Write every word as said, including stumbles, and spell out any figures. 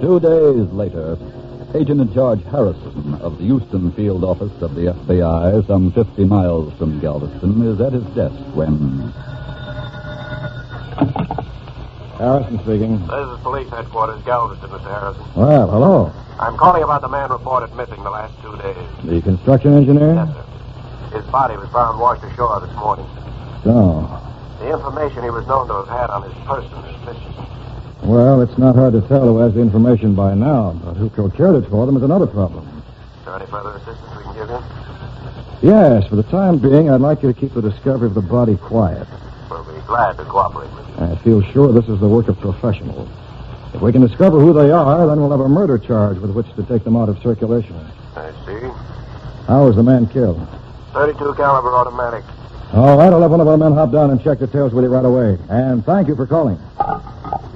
Two days later, Agent in Charge Harrison of the Houston Field Office of the F B I, some fifty miles from Galveston, is at his desk when... Harrison speaking. This is police headquarters, Galveston, Mister Harrison. Well, hello. I'm calling about the man reported missing the last two days. The construction engineer? Yes, sir. His body was found washed ashore this morning. So. The information he was known to have had on his person is missing. Well, it's not hard to tell who has the information by now, but who procured it for them is another problem. Is there any further assistance we can give you? Yes, for the time being, I'd like you to keep the discovery of the body quiet. We'll be glad to cooperate with you. I feel sure this is the work of professionals. If we can discover who they are, then we'll have a murder charge with which to take them out of circulation. I see. How was the man killed? thirty-two caliber automatic. All right, I'll have one of our men hop down and check details with you right away. And thank you for calling.